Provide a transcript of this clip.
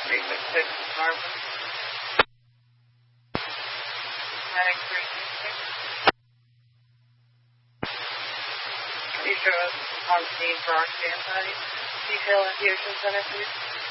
366 Marvin. Medic 366. Can you show us on scene for our stand by? Detail infusion center, please.